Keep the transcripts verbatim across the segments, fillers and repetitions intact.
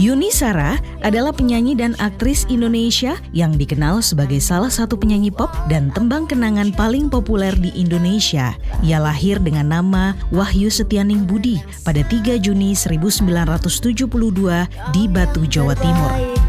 Yuni Shara adalah penyanyi dan aktris Indonesia yang dikenal sebagai salah satu penyanyi pop dan tembang kenangan paling populer di Indonesia. Ia lahir dengan nama Wahyu Setianing Budi pada tiga Juni seribu sembilan ratus tujuh puluh dua di Batu, Jawa Timur.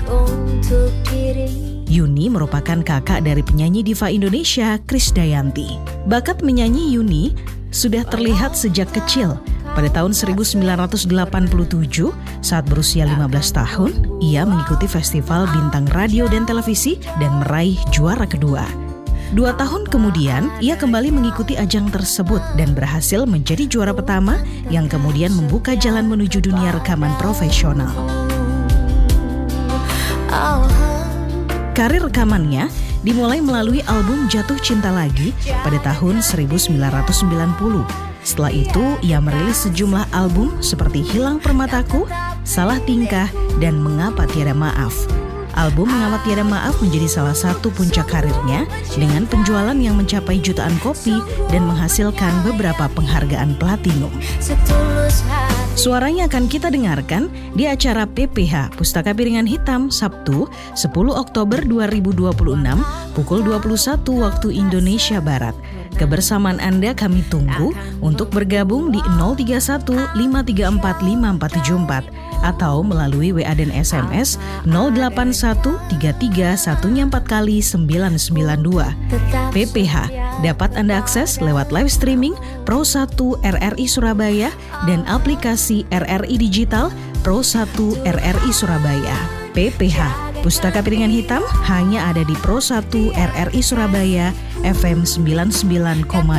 Yuni merupakan kakak dari penyanyi diva Indonesia Krisdayanti. Bakat menyanyi Yuni sudah terlihat sejak kecil. Pada tahun seribu sembilan ratus delapan puluh tujuh, saat berusia lima belas tahun, ia mengikuti festival bintang radio dan televisi dan meraih juara kedua. Dua tahun kemudian, ia kembali mengikuti ajang tersebut dan berhasil menjadi juara pertama yang kemudian membuka jalan menuju dunia rekaman profesional. Karir rekamannya dimulai melalui album Jatuh Cinta Lagi pada tahun seribu sembilan ratus sembilan puluh. Setelah itu, ia merilis sejumlah album seperti Hilang Permataku, Salah Tingkah, dan Mengapa Tiada Maaf. Album Mengapa Tiada Maaf menjadi salah satu puncak karirnya dengan penjualan yang mencapai jutaan kopi dan menghasilkan beberapa penghargaan platinum. Suaranya akan kita dengarkan di acara P P H Pustaka Piringan Hitam Sabtu sepuluh Oktober dua ribu dua puluh enam pukul dua puluh satu waktu Indonesia Barat. Kebersamaan Anda kami tunggu untuk bergabung di nol tiga satu lima tiga empat lima empat tujuh empat atau melalui W A dan S M S nol delapan satu tiga tiga satu empat kali sembilan sembilan dua. P P H dapat Anda akses lewat live streaming Pro satu R R I Surabaya dan aplikasi R R I Digital Pro satu R R I Surabaya. P P H Pustaka Piringan Hitam hanya ada di Pro satu R R I Surabaya F M sembilan puluh sembilan koma